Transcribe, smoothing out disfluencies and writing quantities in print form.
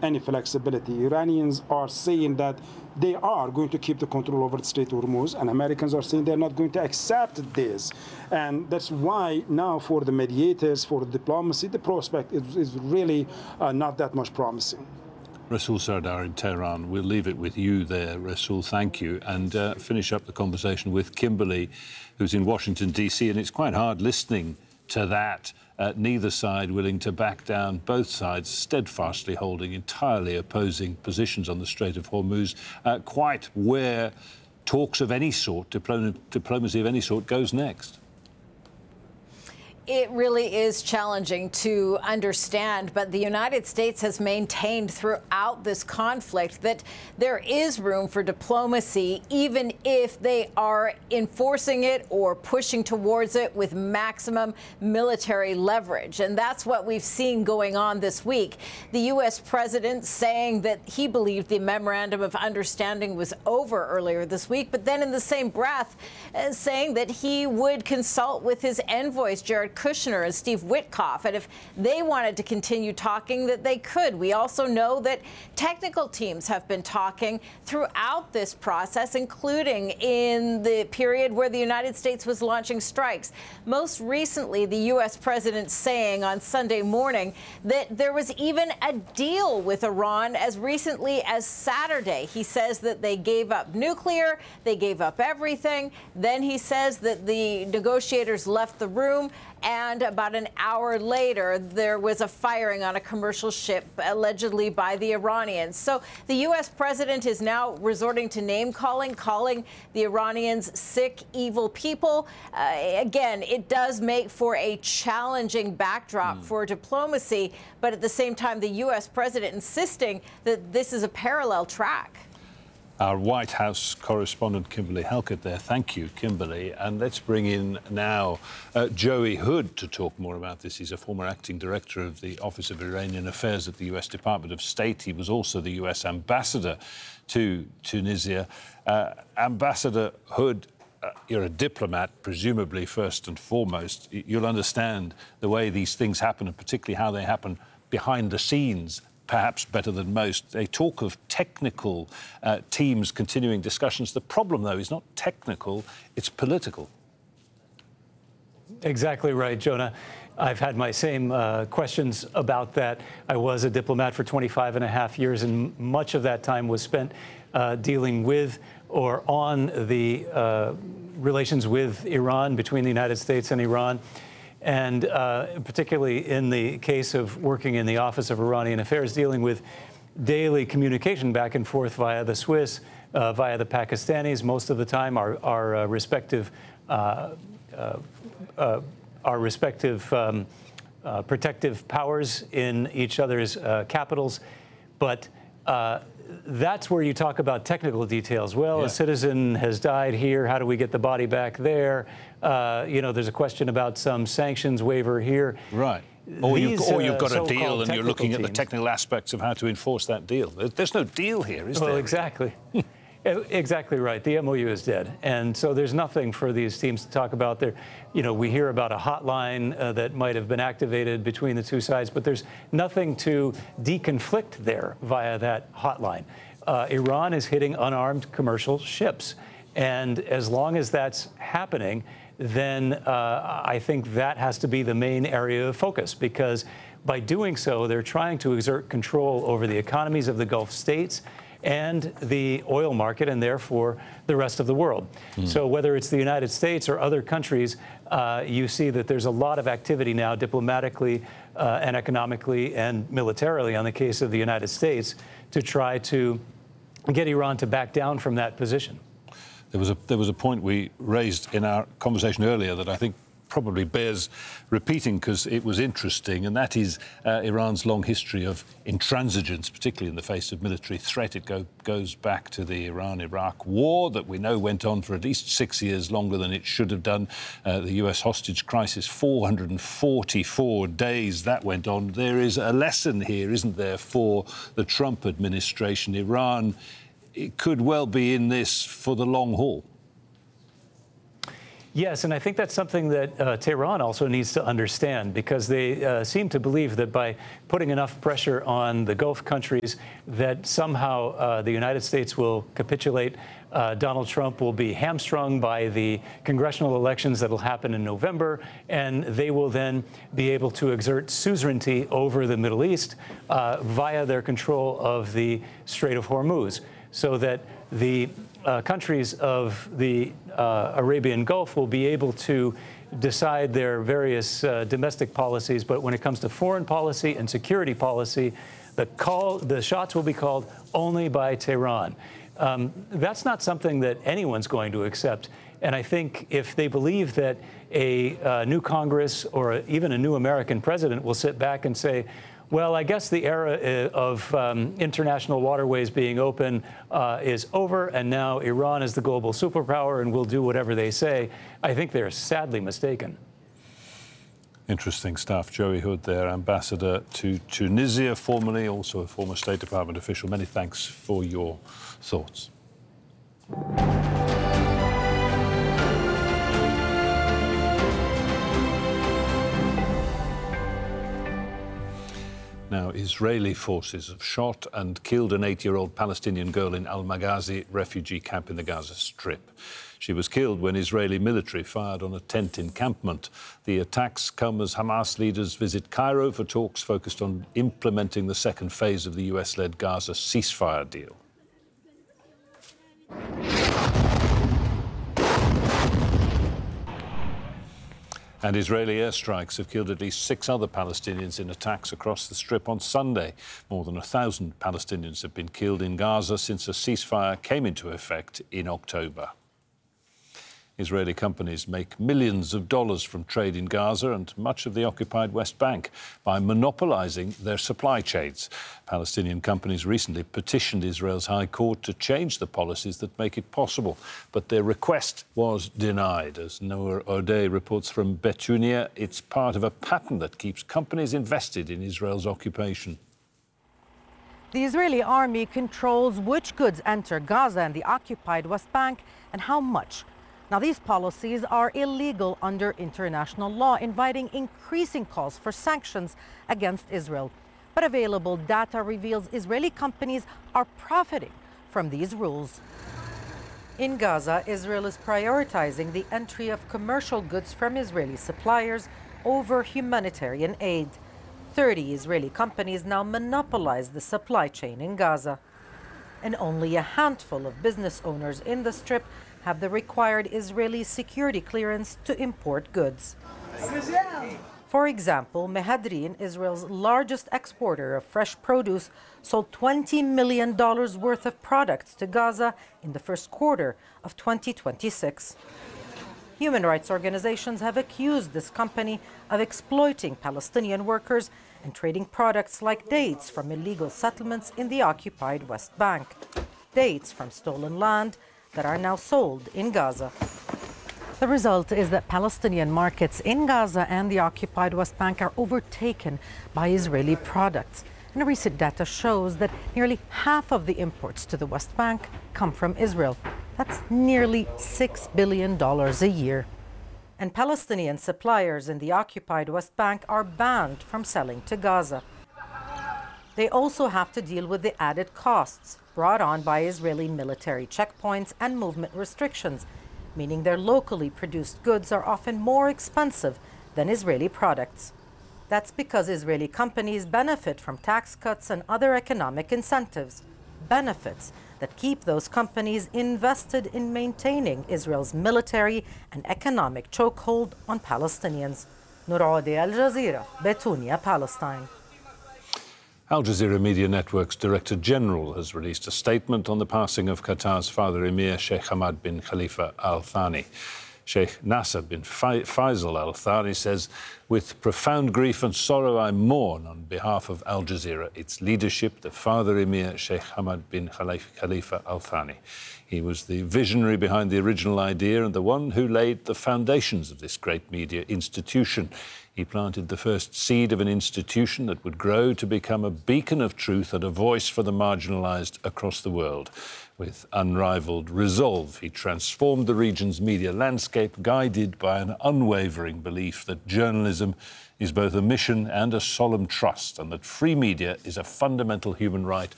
any flexibility. Iranians are saying that they are going to keep the control over the Strait of Hormuz, and Americans are saying they're not going to accept this. And that's why now for the mediators, for diplomacy, the prospect is really not that much promising. Rasool Sardar in Tehran. We'll leave it with you there, Rasool. Thank you. And finish up the conversation with Kimberly, who's in Washington, D.C. And it's quite hard listening to that. Neither side willing to back down, both sides steadfastly holding entirely opposing positions on the Strait of Hormuz, quite where talks of any sort, diplomacy of any sort, goes next. It really is challenging to understand, but the United States has maintained throughout this conflict that there is room for diplomacy, even if they are enforcing it or pushing towards it with maximum military leverage. And that's what we've seen going on this week. The U.S. president saying that he believed the memorandum of understanding was over earlier this week, but then in the same breath saying that he would consult with his envoys, Jared Kushner and Steve Witkoff, and if they wanted to continue talking, that they could. We also know that technical teams have been talking throughout this process, including in the period where the United States was launching strikes. Most recently, the U.S. president saying on Sunday morning that there was even a deal with Iran as recently as Saturday. He says that they gave up nuclear, they gave up everything. Then he says that the negotiators left the room, and about an hour later, there was a firing on a commercial ship, allegedly by the Iranians. So the U.S. president is now resorting to name-calling, calling the Iranians sick, evil people. Again, it does make for a challenging backdrop for diplomacy, but at the same time, the U.S. president insisting that this is a parallel track. Our White House correspondent, Kimberly Halkett, there. Thank you, Kimberly. And let's bring in now Joey Hood to talk more about this. He's a former acting director of the Office of Iranian Affairs at the U.S. Department of State. He was also the U.S. ambassador to Tunisia. Ambassador Hood, you're a diplomat, presumably first and foremost. You'll understand the way these things happen, and particularly how they happen behind the scenes, perhaps better than most. They talk of technical teams continuing discussions. The problem, though, is not technical, it's political. Exactly right, Jonah. I've had my same questions about that. I was a diplomat for 25 and a half years, and much of that time was spent dealing with or on the relations with Iran, between the United States and Iran. And particularly in the case of working in the Office of Iranian Affairs, dealing with daily communication back and forth via the Swiss, via the Pakistanis, most of the time our respective protective powers in each other's capitals. But that's where you talk about technical details. Well, a citizen has died here. How do we get the body back there? There's a question about some sanctions waiver here. Right. Or you've got a deal and you're looking at the technical aspects of how to enforce that deal. There's no deal here, is there? Well, exactly. Exactly right. The MOU is dead. And so there's nothing for these teams to talk about there. We hear about a hotline that might have been activated between the two sides, but there's nothing to deconflict there via that hotline. Iran is hitting unarmed commercial ships. And as long as that's happening, then I think that has to be the main area of focus, because by doing so, they're trying to exert control over the economies of the Gulf states and the oil market, and therefore the rest of the world. So whether it's the United States or other countries, you see that there's a lot of activity now diplomatically and economically and militarily on the case of the United States to try to get Iran to back down from that position. There was a point we raised in our conversation earlier that I think probably bears repeating because it was interesting, and that is Iran's long history of intransigence, particularly in the face of military threat. It goes back to the Iran-Iraq war that we know went on for at least 6 years longer than it should have done. The US hostage crisis, 444 days that went on. There is a lesson here, isn't there, for the Trump administration. Iran, it could well be in this for the long haul. Yes, and I think that's something that Tehran also needs to understand, because they seem to believe that by putting enough pressure on the Gulf countries that somehow the United States will capitulate. Donald Trump will be hamstrung by the congressional elections that will happen in November, and they will then be able to exert suzerainty over the Middle East via their control of the Strait of Hormuz, so that the countries of the Arabian Gulf will be able to decide their various domestic policies. But when it comes to foreign policy and security policy, the shots will be called only by Tehran. That's not something that anyone's going to accept. And I think if they believe that a new Congress or even a new American president will sit back and say, well, I guess the era of international waterways being open is over, and now Iran is the global superpower and will do whatever they say, I think they're sadly mistaken. Interesting stuff. Joey Hood there, ambassador to Tunisia, formerly also a former State Department official. Many thanks for your thoughts. Now, Israeli forces have shot and killed an 8-year-old Palestinian girl in Al-Maghazi refugee camp in the Gaza Strip. She was killed when Israeli military fired on a tent encampment. The attacks come as Hamas leaders visit Cairo for talks focused on implementing the second phase of the US-led Gaza ceasefire deal. And Israeli airstrikes have killed at least 6 other Palestinians in attacks across the Strip on Sunday. More than 1,000 Palestinians have been killed in Gaza since a ceasefire came into effect in October. Israeli companies make millions of dollars from trade in Gaza and much of the occupied West Bank by monopolizing their supply chains. Palestinian companies recently petitioned Israel's High Court to change the policies that make it possible, but their request was denied. As Noor O'Day reports from Betunia, it's part of a pattern that keeps companies invested in Israel's occupation. The Israeli army controls which goods enter Gaza and the occupied West Bank and how much. Now, these policies are illegal under international law, inviting increasing calls for sanctions against Israel. But available data reveals Israeli companies are profiting from these rules. In Gaza, Israel is prioritizing the entry of commercial goods from Israeli suppliers over humanitarian aid. 30 Israeli companies now monopolize the supply chain in Gaza. And only a handful of business owners in the Strip have the required Israeli security clearance to import goods. For example, Mehadrin, Israel's largest exporter of fresh produce, sold $20 million worth of products to Gaza in the first quarter of 2026. Human rights organizations have accused this company of exploiting Palestinian workers and trading products like dates from illegal settlements in the occupied West Bank. Dates from stolen land that are now sold in Gaza. The result is that Palestinian markets in Gaza and the occupied West Bank are overtaken by Israeli products. And recent data shows that nearly half of the imports to the West Bank come from Israel. That's nearly $6 billion a year. And Palestinian suppliers in the occupied West Bank are banned from selling to Gaza. They also have to deal with the added costs brought on by Israeli military checkpoints and movement restrictions, meaning their locally produced goods are often more expensive than Israeli products. That's because Israeli companies benefit from tax cuts and other economic incentives, benefits that keep those companies invested in maintaining Israel's military and economic chokehold on Palestinians. Noor O'Day, Al Jazeera, Betunia, Palestine. Al Jazeera Media Network's Director General has released a statement on the passing of Qatar's father Emir Sheikh Hamad bin Khalifa Al Thani. Sheikh Nasser bin Faisal Al Thani says, "With profound grief and sorrow, I mourn on behalf of Al Jazeera, its leadership, the father Emir Sheikh Hamad bin Khalifa Al Thani. He was the visionary behind the original idea and the one who laid the foundations of this great media institution. He planted the first seed of an institution that would grow to become a beacon of truth and a voice for the marginalized across the world. with unrivaled resolve. He transformed the region's media landscape, guided by an unwavering belief that journalism is both a mission and a solemn trust, and that free media is a fundamental human right